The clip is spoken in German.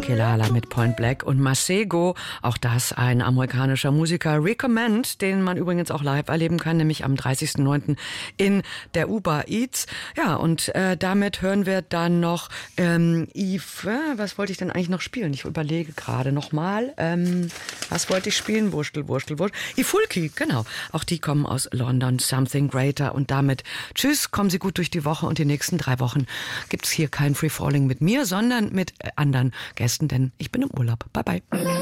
Kelala mit Point Black und Masego, auch das ein amerikanischer Musiker, Recommend, den man übrigens auch live erleben kann, nämlich am 30.09. in der Uber Eats. Ja, und damit hören wir dann noch Yves, was wollte ich denn eigentlich noch spielen? Ich überlege gerade nochmal, was wollte ich spielen? Wurstel. Ifulki, genau. Auch die kommen aus London, Something Greater. Und damit tschüss, kommen Sie gut durch die Woche und die nächsten 3 Wochen gibt's hier kein Free Falling mit mir, sondern mit anderen Gästen, denn ich bin im Urlaub. Bye bye.